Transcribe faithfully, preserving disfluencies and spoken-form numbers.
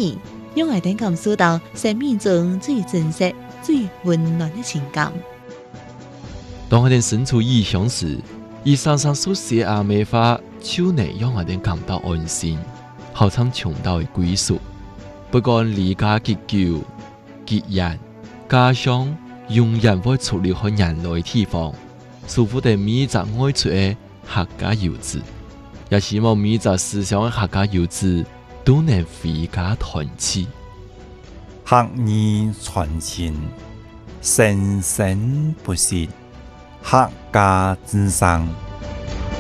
人，让我哋感受到生命中最真实、最温暖的情感。 当我哋身处异乡时，伊常常所写阿美话，就能让我哋感到安心，好像穷到的归属。不管离家极久、极远，家乡永远会处理好人类的地方。舒服的每一只爱出的客家游子，也希望每一只思乡的客家游子都能回家团聚。 客语传情，生生不息，客家之声。